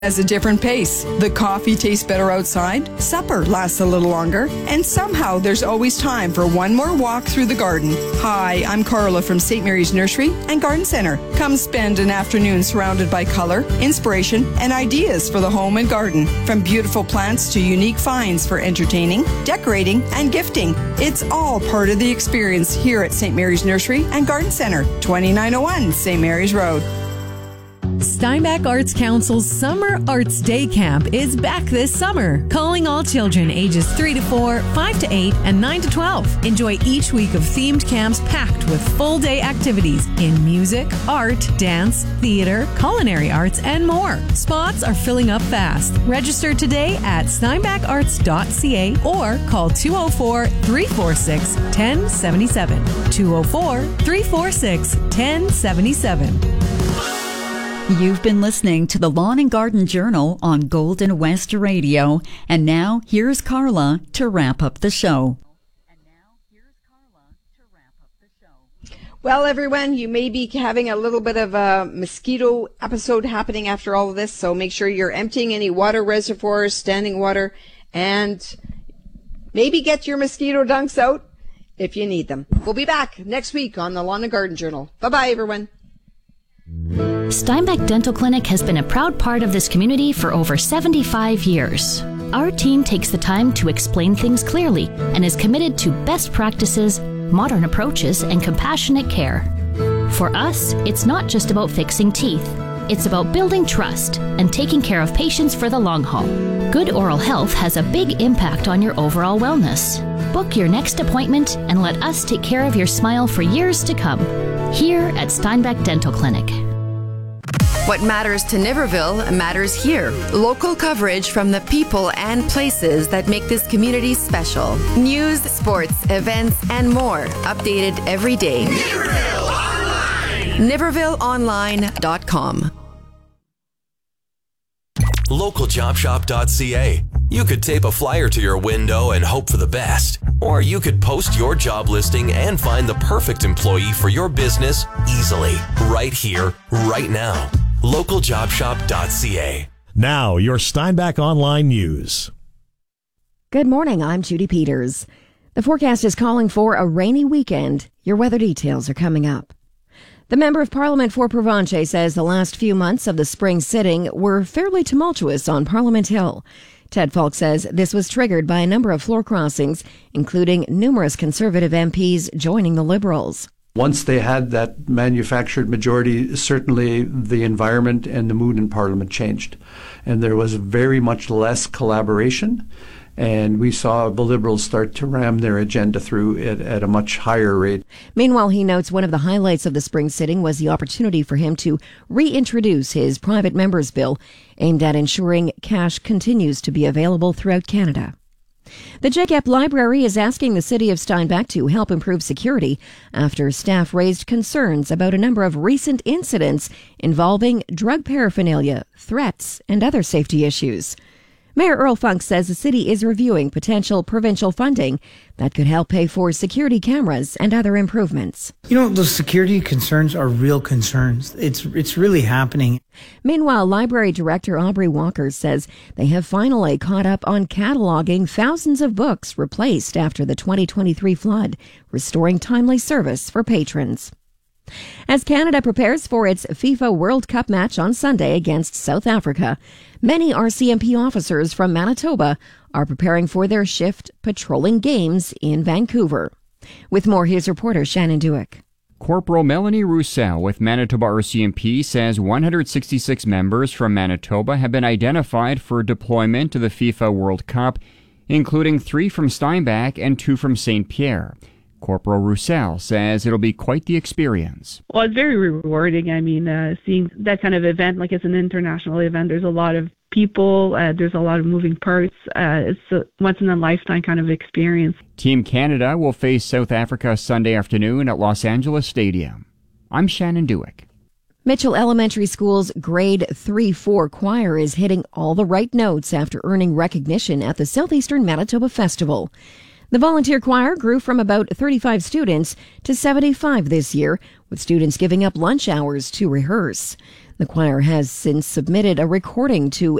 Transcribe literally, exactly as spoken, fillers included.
has a different pace. The coffee tastes better outside, supper lasts a little longer, and somehow there's always time for one more walk through the garden. Hi, I'm Carla from Saint Mary's Nursery and Garden Center. Come spend an afternoon surrounded by color, inspiration, and ideas for the home and garden. From beautiful plants to unique finds for entertaining, decorating, and gifting. It's all part of the experience here at Saint Mary's Nursery and Garden Center, twenty-nine oh one Saint Mary's Road. Steinbach Arts Council's Summer Arts Day Camp is back this summer. Calling all children ages three to four, five to eight, and nine to twelve. Enjoy each week of themed camps packed with full-day activities in music, art, dance, theater, culinary arts, and more. Spots are filling up fast. Register today at steinbach arts dot c a or call two oh four, three four six, one oh seven seven. two oh four, three four six, one oh seven seven. You've been listening to the Lawn and Garden Journal on Golden West Radio. And now, here's Carla to wrap up the show. And now, here's Carla to wrap up the show. Well, everyone, you may be having a little bit of a mosquito episode happening after all of this, so make sure you're emptying any water reservoirs, standing water, and maybe get your mosquito dunks out if you need them. We'll be back next week on the Lawn and Garden Journal. Bye-bye, everyone. Steinbach Dental Clinic has been a proud part of this community for over seventy-five years. Our team takes the time to explain things clearly and is committed to best practices, modern approaches, and compassionate care. For us, it's not just about fixing teeth. It's about building trust and taking care of patients for the long haul. Good oral health has a big impact on your overall wellness. Book your next appointment and let us take care of your smile for years to come. Here at Steinbach Dental Clinic. What matters to Niverville matters here. Local coverage from the people and places that make this community special. News, sports, events, and more. Updated every day. Niverville Online! Niverville Online dot com. local job shop dot c a. You could tape a flyer to your window and hope for the best. Or you could post your job listing and find the perfect employee for your business easily. Right here, right now. local job shop dot c a. Now, your Steinbach Online News. Good morning, I'm Judy Peters. The forecast is calling for a rainy weekend. Your weather details are coming up. The Member of Parliament for Provencher says the last few months of the spring sitting were fairly tumultuous on Parliament Hill. Ted Falk says this was triggered by a number of floor crossings, including numerous Conservative M Ps joining the Liberals. Once they had that manufactured majority, certainly the environment and the mood in Parliament changed. And there was very much less collaboration. And we saw the Liberals start to ram their agenda through it at a much higher rate. Meanwhile, he notes one of the highlights of the spring sitting was the opportunity for him to reintroduce his private members' bill aimed at ensuring cash continues to be available throughout Canada. The J C E P Library is asking the City of Steinbach to help improve security after staff raised concerns about a number of recent incidents involving drug paraphernalia, threats, and other safety issues. Mayor Earl Funk says the city is reviewing potential provincial funding that could help pay for security cameras and other improvements. You know, those security concerns are real concerns. It's it's really happening. Meanwhile, Library Director Aubrey Walker says they have finally caught up on cataloging thousands of books replaced after the twenty twenty-three flood, restoring timely service for patrons. As Canada prepares for its FIFA World Cup match on Sunday against South Africa, many R C M P officers from Manitoba are preparing for their shift patrolling games in Vancouver. With more, here's reporter Shannon Dewick. Corporal Melanie Roussel with Manitoba R C M P says one hundred sixty-six members from Manitoba have been identified for deployment to the FIFA World Cup, including three from Steinbach and two from Saint Pierre. Corporal Roussel says it'll be quite the experience. Well, it's very rewarding. I mean, uh, seeing that kind of event, like it's an international event, there's a lot of people, uh, there's a lot of moving parts. Uh, it's a once-in-a-lifetime kind of experience. Team Canada will face South Africa Sunday afternoon at Los Angeles Stadium. I'm Shannon Dewick. Mitchell Elementary School's Grade three four choir is hitting all the right notes after earning recognition at the Southeastern Manitoba Festival. The volunteer choir grew from about thirty-five students to seventy-five this year, with students giving up lunch hours to rehearse. The choir has since submitted a recording to